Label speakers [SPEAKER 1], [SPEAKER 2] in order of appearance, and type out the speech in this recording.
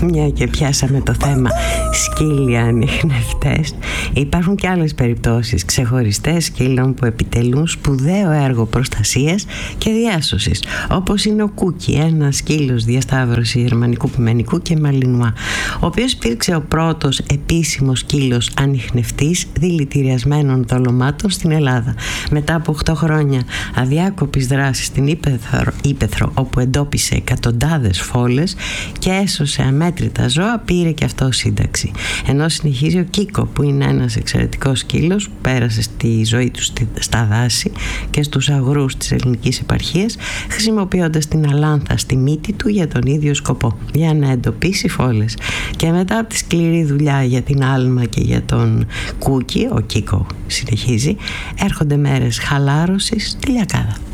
[SPEAKER 1] μια και πιάσαμε το θέμα σκύλοι ανιχνευτές, υπάρχουν και άλλες περιπτώσεις ξεχωριστές σκύλων που επιτελούν σπουδαίο έργο προστασίας και διάσωσης, όπως είναι ο Κούκι, ένα σκύλος διασταύρωση γερμανικού πιμενικού και μαλινουά, ο οποίος υπήρξε ο πρώτος επίσημος σκύλος ανιχνευτής δηλητηριασμένων δολωμάτων στην Ελλάδα. Μετά από 8 χρόνια αδιάκοπης δράσης στην Ήπεθρο, όπου εντόπισε εκατοντάδες φόλες και έσωσε αμέτρητα ζώα, πήρε και αυτό σύνταξη. Ενώ συνεχίζει ο Κίκο, που είναι ένας εξαιρετικός σκύλος που πέρασε στη ζωή του στα δάση και στους αγρούς της ελληνικής επαρχίας, χρησιμοποιώντας την αλάνθα στη μύτη του για τον ίδιο σκοπό, για να εντοπίσει φόλες. Και μετά από τη σκληρή δουλειά για την άλμα και για τον Κούκι, ο Κίκο συνεχίζει, έρχονται μέρες χαλάρωσης στη Λιακάδα.